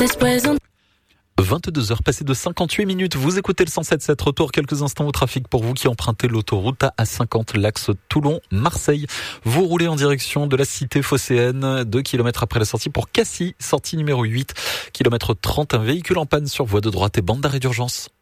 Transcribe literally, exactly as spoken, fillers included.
vingt-deux heures passées de cinquante-huit minutes, vous écoutez le cent sept sept, retour quelques instants au trafic pour vous qui empruntez l'autoroute A cinquante, l'axe Toulon-Marseille. Vous roulez en direction de la cité phocéenne, deux kilomètres après la sortie pour Cassis, sortie numéro huit, kilomètre trente, un véhicule en panne sur voie de droite et bande d'arrêt d'urgence.